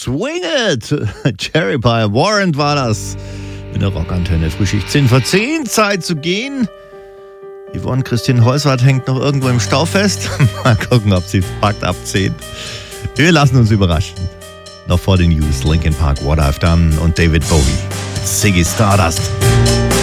Swing It! Cherry Pie Warrant war das. In der Rockantenne Frühschicht 10 vor 10. Zeit zu gehen. Yvonne Christine Heuswart hängt noch irgendwo im Stau fest. Mal gucken, ob sie packt ab 10. Wir lassen uns überraschen. Noch vor den News Linkin Park, What I've Done und David Bowie. Ziggy Stardust.